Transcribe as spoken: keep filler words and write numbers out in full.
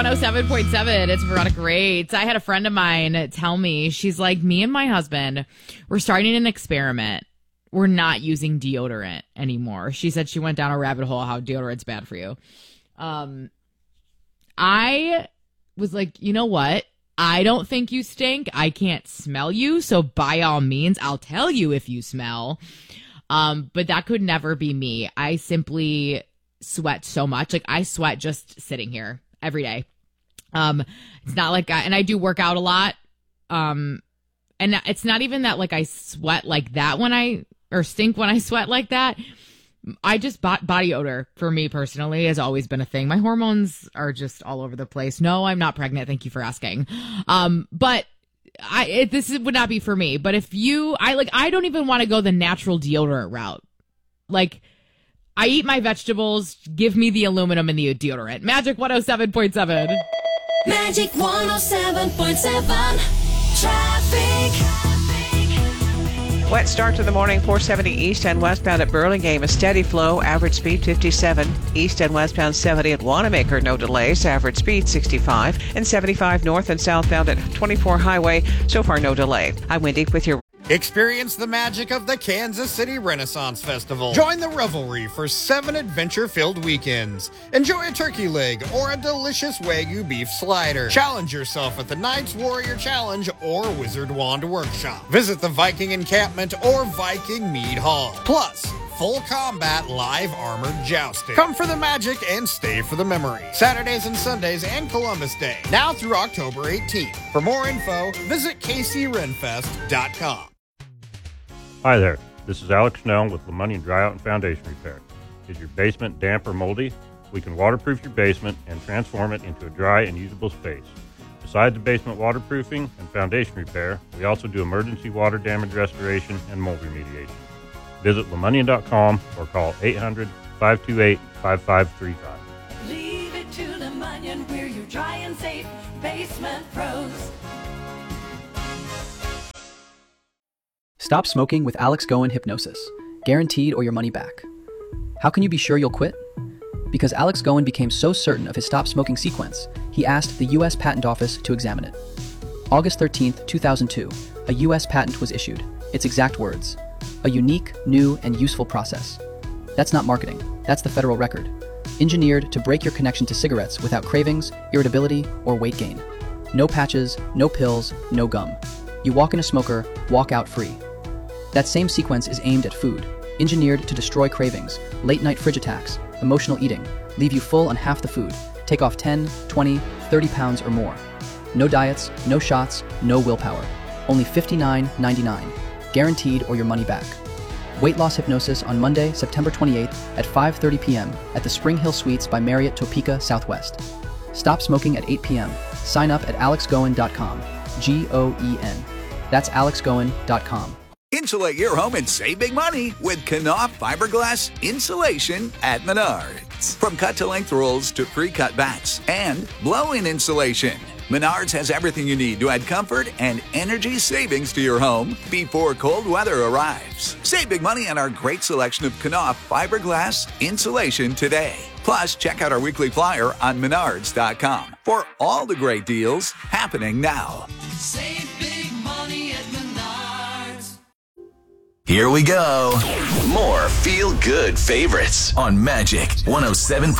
one oh seven point seven, it's Veronica Rates. I had a friend of mine tell me, she's like, me and my husband, we're starting an experiment. We're not using deodorant anymore. She said she went down a rabbit hole how deodorant's bad for you. Um, I was like, you know what? I don't think you stink. I can't smell you. So by all means, I'll tell you if you smell. Um, but that could never be me. I simply sweat so much. Like I sweat just sitting here every day. Um, it's not like I, and I do work out a lot. Um, and it's not even that like I sweat like that when I, or stink when I sweat like that. I just bought body odor for me personally has always been a thing. My hormones are just all over the place. No, I'm not pregnant. Thank you for asking. Um, but I, it, this would not be for me. But if you, I like, I don't even want to go the natural deodorant route. Like, I eat my vegetables. Give me the aluminum in the deodorant. Magic one oh seven point seven. Magic one oh seven point seven. Traffic. Wet start to the morning, four seventy east and westbound at Burlingame. A steady flow, average speed fifty-seven. East and westbound seventy at Wanamaker, no delays. Average speed sixty-five. And seventy-five north and southbound at twenty-four Highway. So far, no delay. I'm Wendy with your... Experience the magic of the Kansas City Renaissance Festival. Join the revelry for seven adventure-filled weekends. Enjoy a turkey leg or a delicious Wagyu beef slider. Challenge yourself at the Knights Warrior Challenge or Wizard Wand Workshop. Visit the Viking Encampment or Viking Mead Hall. Plus, full combat live armored jousting. Come for the magic and stay for the memory. Saturdays and Sundays and Columbus Day. Now through October eighteenth. For more info, visit k c renfest dot com. Hi there, this is Alex Snell with Lemonnian Dryout and Foundation Repair. Is your basement damp or moldy? We can waterproof your basement and transform it into a dry and usable space. Besides the basement waterproofing and foundation repair, we also do emergency water damage restoration and mold remediation. Visit lemonnian dot com or call eight hundred, five two eight, five five three five. Leave it to Lemonnian, we're your dry and safe basement pros. Stop smoking with Alex Goen Hypnosis. Guaranteed or your money back. How can you be sure you'll quit? Because Alex Goen became so certain of his stop smoking sequence, he asked the U S Patent Office to examine it. August thirteenth, two thousand two, a U S patent was issued. Its exact words: a unique, new, and useful process. That's not marketing. That's the federal record. Engineered to break your connection to cigarettes without cravings, irritability, or weight gain. No patches, no pills, no gum. You walk in a smoker, walk out free. That same sequence is aimed at food, engineered to destroy cravings, late-night fridge attacks, emotional eating, leave you full on half the food, take off ten, twenty, thirty pounds or more. No diets, no shots, no willpower. Only fifty-nine ninety-nine. Guaranteed or your money back. Weight loss hypnosis on Monday, September twenty-eighth at five thirty p.m. at the Spring Hill Suites by Marriott Topeka Southwest. Stop smoking at eight p.m. Sign up at alex goen dot com. G O E N. That's alex goen dot com. Insulate your home and save big money with Knauf fiberglass insulation at Menards. From cut-to-length rolls to pre-cut bats and blow-in insulation, Menards has everything you need to add comfort and energy savings to your home before cold weather arrives. Save big money on our great selection of Knauf fiberglass insulation today. Plus, check out our weekly flyer on menards dot com for all the great deals happening now. Save big money at Menards. Here we go. More feel-good favorites on Magic one oh seven point seven.